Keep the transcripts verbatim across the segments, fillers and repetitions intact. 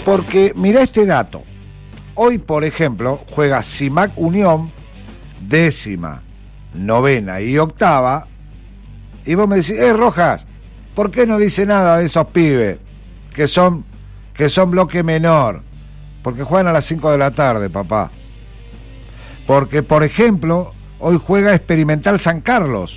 Porque mirá este dato. Hoy, por ejemplo, juega Simac Unión, décima, novena y octava. Y vos me decís, eh, Rojas, ¿por qué no dice nada de esos pibes que son, que son bloque menor? Porque juegan a las cinco de la tarde, papá. Porque, por ejemplo, hoy juega Experimental San Carlos.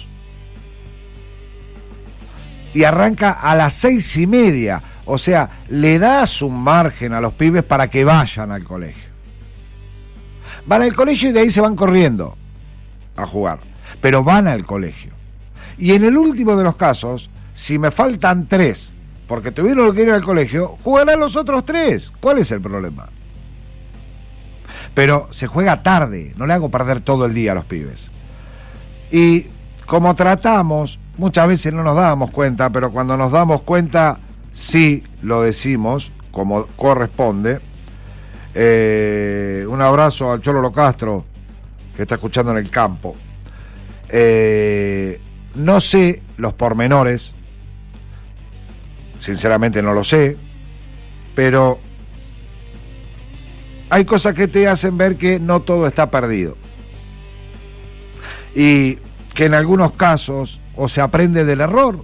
Y arranca a las seis y media. O sea, le das un margen a los pibes para que vayan al colegio. Van al colegio y de ahí se van corriendo a jugar. Pero van al colegio. Y en el último de los casos, si me faltan tres, porque tuvieron que ir al colegio, jugarán los otros tres. ¿Cuál es el problema? Pero se juega tarde, no le hago perder todo el día a los pibes. Y como tratamos, muchas veces no nos dábamos cuenta, pero cuando nos damos cuenta, sí lo decimos, como corresponde. Eh, un abrazo al Cholo Castro, que está escuchando en el campo. Eh, no sé los pormenores, sinceramente no lo sé, pero hay cosas que te hacen ver que no todo está perdido. Y que en algunos casos o se aprende del error,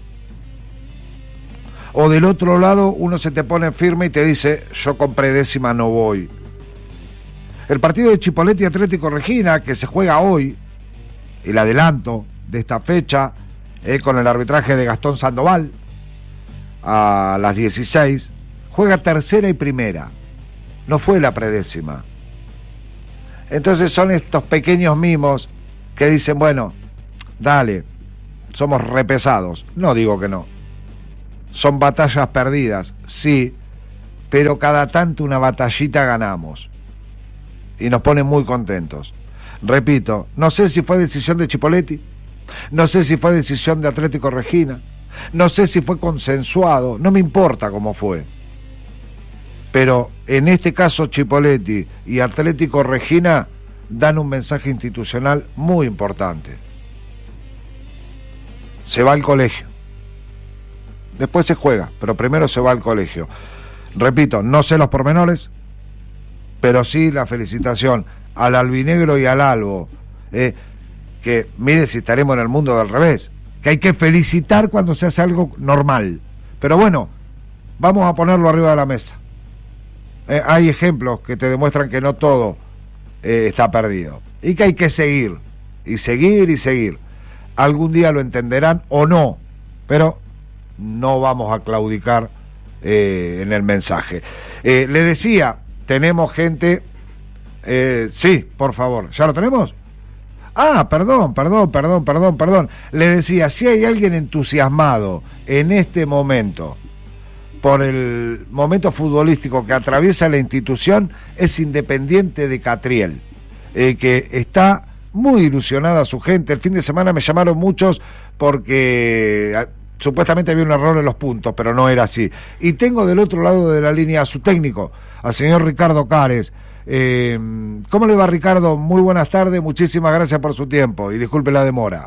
o del otro lado uno se te pone firme y te dice, yo compré décima, no voy. El partido de Chipoleti Atlético Regina, que se juega hoy, el adelanto de esta fecha, eh, con el arbitraje de Gastón Sandoval, a las dieciséis, juega tercera y primera, no fue la predécima. Entonces son estos pequeños mimos que dicen, bueno, dale, somos repesados. No digo que no. Son batallas perdidas, sí, pero cada tanto una batallita ganamos. Y nos pone muy contentos. Repito, no sé si fue decisión de Chipoleti, no sé si fue decisión de Atlético Regina, no sé si fue consensuado, no me importa cómo fue. Pero en este caso Chipoleti y Atlético Regina dan un mensaje institucional muy importante. Se va al colegio. Después se juega, pero primero se va al colegio. Repito, no sé los pormenores, pero sí la felicitación al albinegro y al albo, eh, que mire si estaremos en el mundo del revés, que hay que felicitar cuando se hace algo normal. Pero bueno, vamos a ponerlo arriba de la mesa. Eh, hay ejemplos que te demuestran que no todo eh, está perdido, y que hay que seguir, y seguir y seguir. Algún día lo entenderán o no, pero no vamos a claudicar eh, en el mensaje. Eh, le decía, tenemos gente... Eh, sí, por favor, ¿ya lo tenemos? Ah, perdón, perdón, perdón, perdón, perdón. Le decía, si hay alguien entusiasmado en este momento por el momento futbolístico que atraviesa la institución, es Independiente de Catriel, eh, que está muy ilusionada su gente. El fin de semana me llamaron muchos porque eh, supuestamente había un error en los puntos, pero no era así. Y tengo del otro lado de la línea a su técnico, al señor Ricardo Cares. Eh, ¿Cómo le va, Ricardo? Muy buenas tardes, muchísimas gracias por su tiempo y disculpe la demora.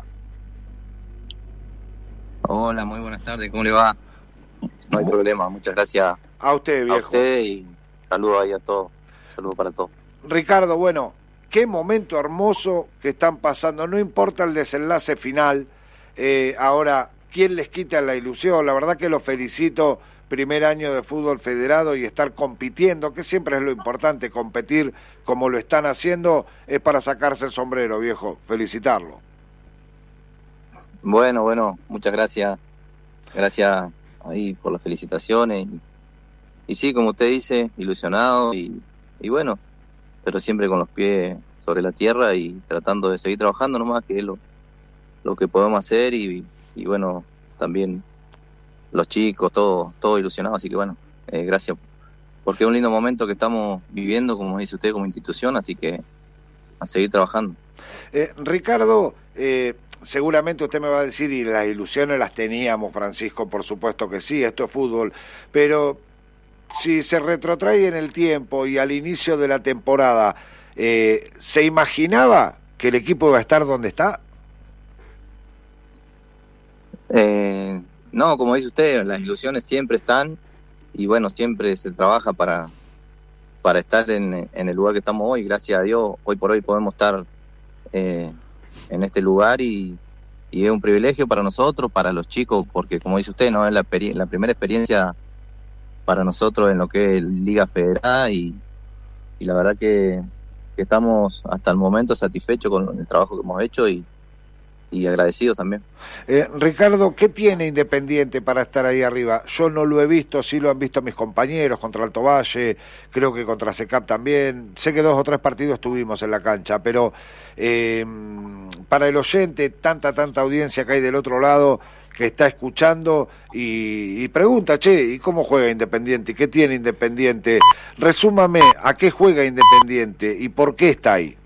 Hola, muy buenas tardes, ¿cómo le va? No hay problema, muchas gracias a usted, viejo. A usted y saludo ahí a todos, saludo para todos. Ricardo, bueno, qué momento hermoso que están pasando, no importa el desenlace final, eh, ahora, ¿quién les quita la ilusión? La verdad que los felicito. Primer año de fútbol federado y estar compitiendo, que siempre es lo importante, competir como lo están haciendo, es para sacarse el sombrero, viejo, felicitarlo. Bueno, bueno, muchas gracias, gracias ahí por las felicitaciones, y, y sí, como usted dice, ilusionado, y, y bueno, pero siempre con los pies sobre la tierra y tratando de seguir trabajando nomás, que es lo, lo que podemos hacer, y, y bueno, también los chicos, todo, todo ilusionado, así que bueno, eh, gracias, porque es un lindo momento que estamos viviendo, como dice usted, como institución, así que a seguir trabajando. Eh, Ricardo, eh, seguramente usted me va a decir, y las ilusiones las teníamos, Francisco, por supuesto que sí, esto es fútbol, pero si se retrotrae en el tiempo y al inicio de la temporada, eh, ¿se imaginaba que el equipo iba a estar donde está? Eh... No, como dice usted, las ilusiones siempre están y bueno, siempre se trabaja para, para estar en, en el lugar que estamos hoy. Gracias a Dios, hoy por hoy podemos estar eh, en este lugar y, y es un privilegio para nosotros, para los chicos, porque como dice usted, no es la, la primera experiencia para nosotros en lo que es Liga Federada y, y la verdad que, que estamos hasta el momento satisfechos con el trabajo que hemos hecho y, y agradecidos también. Eh, Ricardo, ¿qué tiene Independiente para estar ahí arriba? Yo no lo he visto, sí lo han visto mis compañeros contra Alto Valle, creo que contra SECAP también, sé que dos o tres partidos tuvimos en la cancha, pero eh, para el oyente, tanta, tanta audiencia que hay del otro lado que está escuchando y, y pregunta, che, ¿y cómo juega Independiente? ¿Y qué tiene Independiente? Resúmame, ¿a qué juega Independiente y por qué está ahí?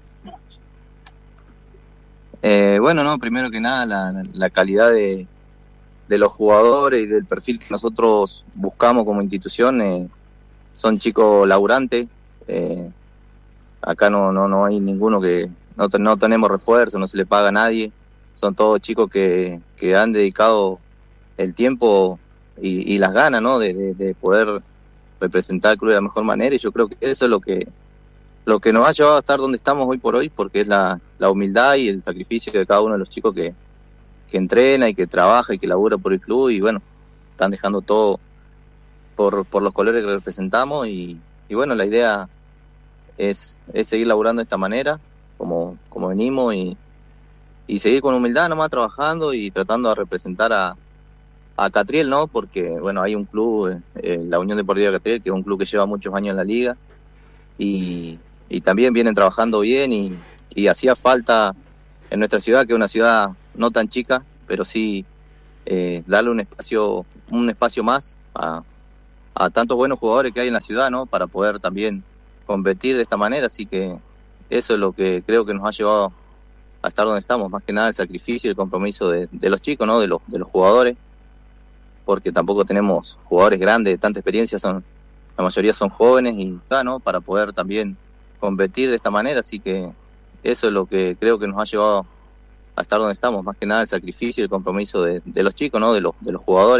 Eh, bueno, no, primero que nada, la, la calidad de, de los jugadores y del perfil que nosotros buscamos como institución, eh, son chicos laburantes, eh, acá no, no, no hay ninguno que, no, no tenemos refuerzo, no se le paga a nadie, son todos chicos que, que han dedicado el tiempo y, y las ganas, ¿no? De, de, de poder representar al club de la mejor manera, y yo creo que eso es lo que lo que nos ha llevado a estar donde estamos hoy por hoy, porque es la, la humildad y el sacrificio de cada uno de los chicos que, que entrena y que trabaja y que labura por el club, y bueno, están dejando todo por, por los colores que representamos, y, y bueno, la idea es, es seguir laburando de esta manera, como, como venimos, y, y seguir con humildad nomás trabajando y tratando de representar a, a Catriel, ¿no? Porque, bueno, hay un club, eh, la Unión Deportiva Catriel, que es un club que lleva muchos años en la liga, y y también vienen trabajando bien y, y hacía falta en nuestra ciudad, que es una ciudad no tan chica, pero sí eh, darle un espacio un espacio más a, a tantos buenos jugadores que hay en la ciudad, ¿no? Para poder también competir de esta manera, así que eso es lo que creo que nos ha llevado a estar donde estamos, más que nada el sacrificio y el compromiso de, de los chicos, ¿no? De los, de los jugadores, porque tampoco tenemos jugadores grandes de tanta experiencia, son la mayoría son jóvenes y claro, ¿no? Para poder también competir de esta manera, así que eso es lo que creo que nos ha llevado a estar donde estamos, más que nada el sacrificio y el compromiso de, de los chicos, ¿no? De los, de los jugadores.